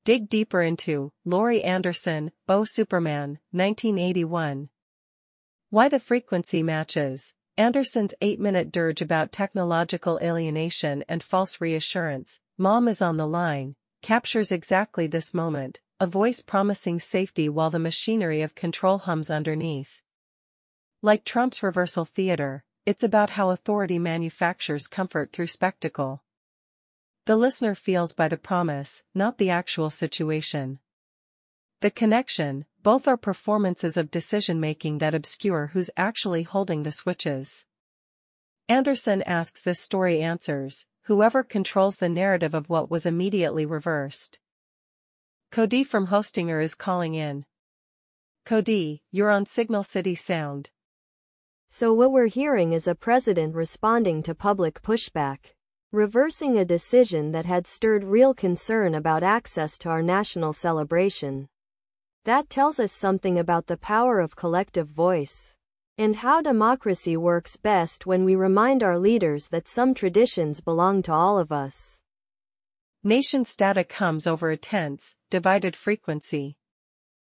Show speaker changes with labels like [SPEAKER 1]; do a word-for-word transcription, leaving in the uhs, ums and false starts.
[SPEAKER 1] Dig deeper into Laurie Anderson, Oh Superman, nineteen eighty-one. Why the Frequency Matches. Anderson's eight-minute dirge about technological alienation and false reassurance, "Mom is on the line," captures exactly this moment, a voice promising safety while the machinery of control hums underneath. Like Trump's reversal theater, it's about how authority manufactures comfort through spectacle. The listener feels by the promise, not the actual situation. The connection, both are performances of decision-making that obscure who's actually holding the switches. Anderson asks this story answers, whoever controls the narrative of what was immediately reversed. Cody from Hostinger is calling in. Cody, you're on Signal City Sound.
[SPEAKER 2] So what we're hearing is a president responding to public pushback, reversing a decision that had stirred real concern about access to our national celebration. That tells us something about the power of collective voice, and how democracy works best when we remind our leaders that some traditions belong to all of us.
[SPEAKER 1] Nation static hums over a tense, divided frequency.